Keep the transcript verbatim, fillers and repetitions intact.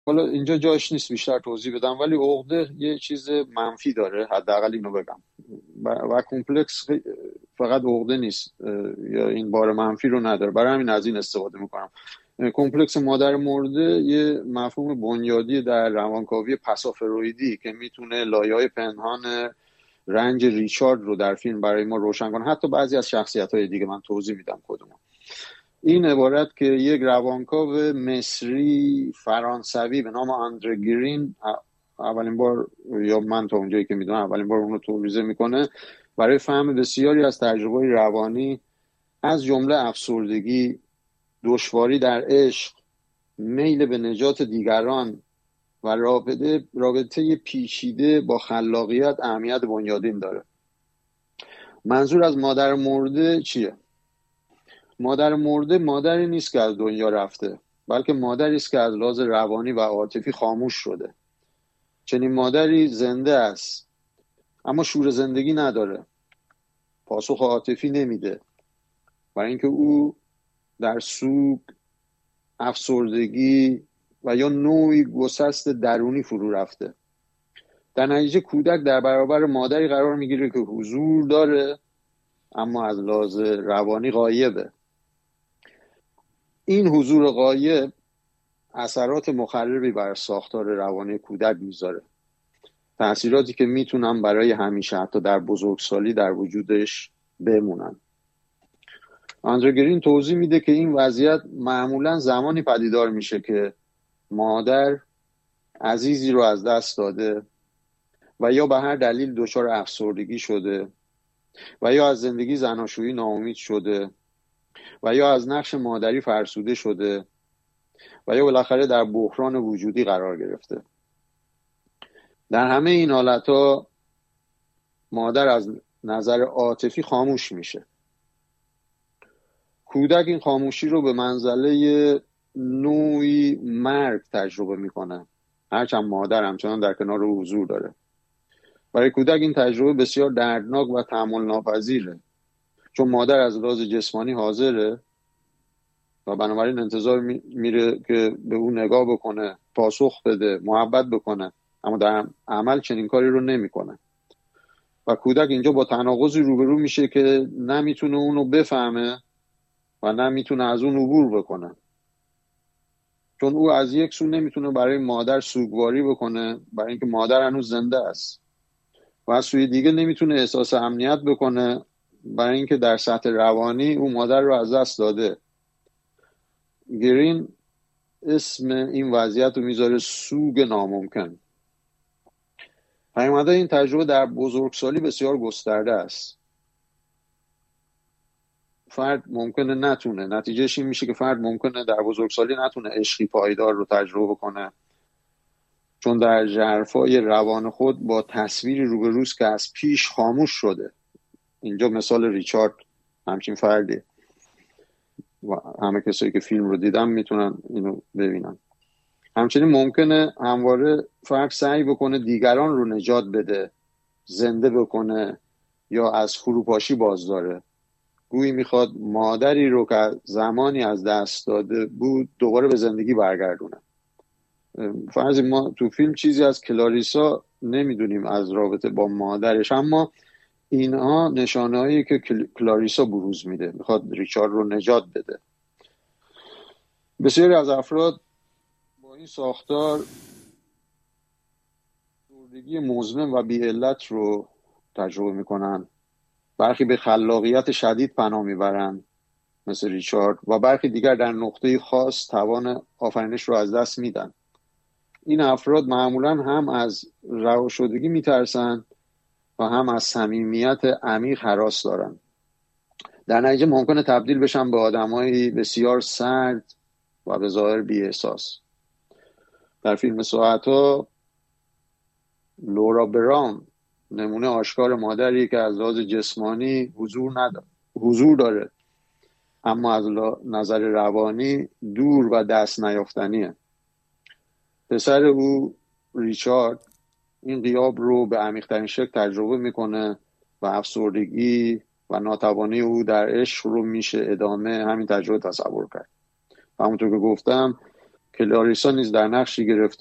حالا اینجا جاش نیست بیشتر توضیح بدم، ولی عقده یه چیز منفی داره، حداقل اینو بگم. و, و کمپلکس فقط عقده نیست، یا این بار منفی رو نداره، برای همین از این استفاده میکنم. کمپلکس مادر مرده یه مفهوم بنیادی در روانکاوی پسافرویدی که میتونه لایه‌های پنهان رنج ریچارد رو در فیلم برای ما روشن کنه، حتی بعضی از شخصیت‌های دیگه. من توضیح میدم کدوم. این عبارت که یک روانکاو مصری فرانسوی به نام آندره گرین اولین بار، یا من تا اونجایی که میدونم اولین بار اون رو توضیح میکنه، برای فهم بسیاری از تجربه روانی از جمله افسردگی، دشواری در عشق، میل به نجات دیگران و رابطه رابطه پیچیده با خلاقیت اهمیت بنیادین داره. منظور از مادر مرده چیه؟ مادر مرده مادری نیست که از دنیا رفته، بلکه مادری است که از لحاظ روانی و عاطفی خاموش شده. چنین مادری زنده است اما شور زندگی نداره، پاسخ عاطفی نمیده، برای اینکه او در سوگ، افسردگی و یا نوعی گسست درونی فرو رفته. در نتیجه کودک در برابر مادری قرار میگیره که حضور داره اما از لحاظ روانی غایبه. این حضور غایب اثرات مخربی بر ساختار روانی کودک میذاره، تأثیراتی که میتونن برای همیشه حتی در بزرگسالی در وجودش بمونن. آندره گرین توضیح میده که این وضعیت معمولا زمانی پدیدار میشه که مادر عزیزی رو از دست داده و یا به هر دلیل دچار افسردگی شده و یا از زندگی زناشویی ناامید شده و یا از نقش مادری فرسوده شده و یا بالاخره در بحران وجودی قرار گرفته. در همه این حالتها مادر از نظر عاطفی خاموش میشه. کودک این خاموشی رو به منزله نوعی مرگ تجربه میکنه، هرچند مادر همچنان در کنار او حضور داره. برای کودک این تجربه بسیار دردناک و تحمل ناپذیره، چون مادر از لحاظ جسمانی حاضره و بنابراین انتظار میره که به او نگاه بکنه، پاسخ بده، محبت بکنه، اما در عمل چنین کاری رو نمیکنه. و کودک اینجا با تناقضی روبرو میشه که نمیتونه اونو بفهمه و نمیتونه از اون عبور بکنه، چون او از یک سو نمیتونه برای مادر سوگواری بکنه برای اینکه مادر هنوز زنده است، و از سوی دیگه نمیتونه احساس امنیت بکنه برای اینکه در سطح روانی او مادر رو از دست داده. گرین اسم این وضعیت رو میذاره سوگ ناممکن. پیامدهای این تجربه در بزرگسالی بسیار گسترده است. فرد ممکنه نتونه، نتیجهش این میشه که فرد ممکنه در بزرگسالی نتونه عشقی پایدار رو تجربه کنه، چون در ژرفای روان خود با تصویری روبروست که از پیش خاموش شده. اینجا مثال ریچارد همچین فردی و همه کسایی که فیلم رو دیدن میتونن اینو ببینن. همچنین ممکنه همواره فرد سعی بکنه دیگران رو نجات بده، زنده بکنه یا از فروپاشی باز داره. گویی میخواد مادری رو که زمانی از دست داده بود دوباره به زندگی برگردونه. فرض ما تو فیلم چیزی از کلاریسا نمیدونیم از رابطه با مادرش، اما اینها نشانه هایی که کلاریسا بروز میده، میخواد ریچارد رو نجات بده. بسیاری از افراد با این ساختار افسردگی مزمن و بی علت رو تجربه میکنن. برخی به خلاقیت شدید پناه میبرن مثل ریچارد و برخی دیگر در نقطه خاص توان آفرینش رو از دست میدن. این افراد معمولا هم از رها شدگی میترسن و هم از صمیمیت عمیق هراس دارن. در نتیجه ممکنه تبدیل بشن به آدمایی بسیار سرد و به ظاهر بی احساس. در فیلم ساعت‌ها لورا براون نمونه آشکار مادری که از لحاظ جسمانی حضور نداره حضور داره اما از نظر روانی دور و دست نیافتنیه. پسر او ریچارد این غیاب رو به عمیق‌ترین شکل تجربه میکنه و افسردگی و ناتوانی او در عشق رو میشه ادامه همین تجربه تصور کرد. همونطور که گفتم کلاریسا نیز در نقشی گرفته